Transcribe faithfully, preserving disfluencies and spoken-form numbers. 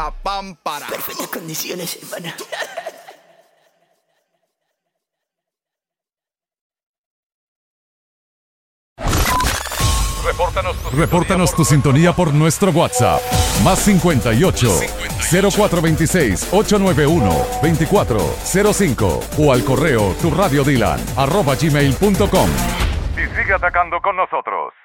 Pámpara. Perfectas condiciones, hermano. Repórtanos tu, Repórtanos tu sintonía por nuestro WhatsApp. Más cincuenta y ocho, cero cuatro veintiséis, ochocientos noventa y uno, veinticuatro cero cinco o al correo tu radio dylan arroba gmail punto com. Y sigue atacando con nosotros.